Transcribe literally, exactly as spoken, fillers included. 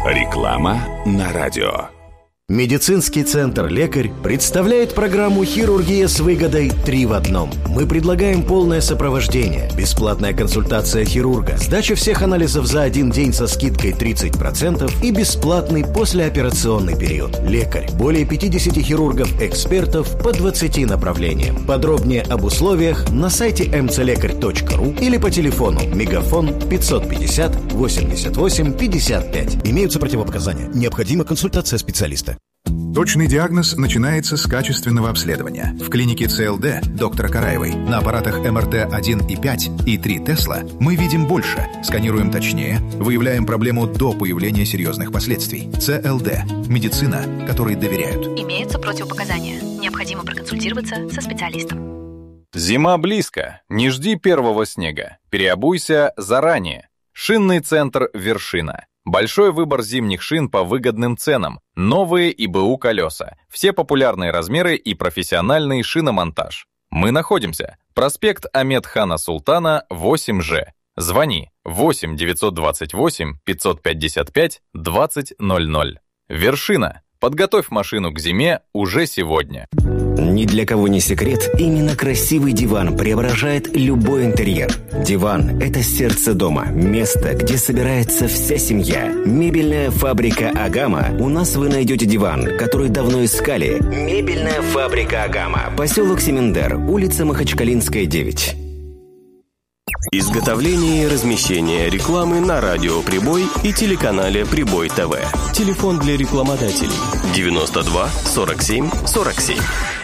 Реклама на радио. Медицинский центр «Лекарь» представляет программу «Хирургия с выгодой три в одном». Мы предлагаем полное сопровождение, бесплатная консультация хирурга, сдача всех анализов за один день со скидкой тридцать процентов и бесплатный послеоперационный период. «Лекарь» – более пятьдесят хирургов-экспертов по двадцати направлениям. Подробнее об условиях на сайте эм цэ лекарь точка ру или по телефону мегафон пятьсот пятьдесят восемьдесят восемь пятьдесят пять. Имеются противопоказания. Необходима консультация специалиста. Точный диагноз начинается с качественного обследования. В клинике цэ эл дэ доктора Караевой на аппаратах эм эр тэ один и пять и три Тесла мы видим больше, сканируем точнее, выявляем проблему до появления серьезных последствий. цэ эл дэ – медицина, которой доверяют. Имеются противопоказания. Необходимо проконсультироваться со специалистом. Зима близко. Не жди первого снега. Переобуйся заранее. Шинный центр «Вершина». Большой выбор зимних шин по выгодным ценам, новые и бэ у колеса, все популярные размеры и профессиональный шиномонтаж. Мы находимся. Проспект Ахмед-Хана Султана, восемь жэ. Звони восемь девятьсот двадцать восемь пятьсот пятьдесят пять двадцать ноль ноль. Вершина. Подготовь машину к зиме уже сегодня. Ни для кого не секрет, именно красивый диван преображает любой интерьер. Диван – это сердце дома, место, где собирается вся семья. Мебельная фабрика «Агама». У нас вы найдете диван, который давно искали. Мебельная фабрика «Агама». Поселок Семендер, улица Махачкалинская, девять. Изготовление и размещение рекламы на радио «Прибой» и телеканале «Прибой ТВ». Телефон для рекламодателей девяносто два сорок семь сорок семь.